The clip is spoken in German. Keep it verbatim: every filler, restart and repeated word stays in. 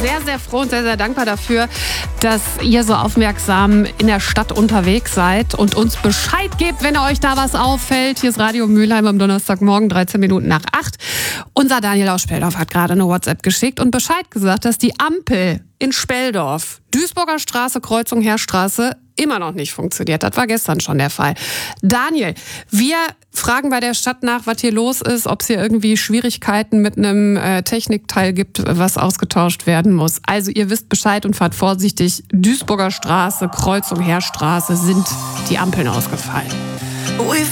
sehr, sehr froh und sehr, sehr dankbar dafür, dass ihr so aufmerksam in der Stadt unterwegs seid und uns Bescheid gebt, wenn euch da was auffällt. Hier ist Radio Mülheim am Donnerstagmorgen, dreizehn Minuten nach acht. Unser Daniel aus Speldorf hat gerade eine WhatsApp geschickt und Bescheid gesagt, dass die Ampel in Speldorf, Duisburger Straße, Kreuzung Heerstraße, immer noch nicht funktioniert. Das war gestern schon der Fall. Daniel, wir fragen bei der Stadt nach, was hier los ist, ob es hier irgendwie Schwierigkeiten mit einem äh, Technikteil gibt, was ausgetauscht werden muss. Also ihr wisst Bescheid und fahrt vorsichtig. Duisburger Straße, Kreuzung Heerstraße sind die Ampeln ausgefallen.